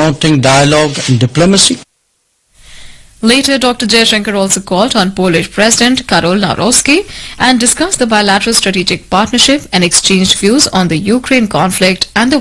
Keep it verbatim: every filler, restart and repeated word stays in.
promoting dialogue and diplomacy. Later, Doctor Jaishankar also called on Polish President Karol Nawrocki and discussed the bilateral strategic partnership and exchanged views on the Ukraine conflict and the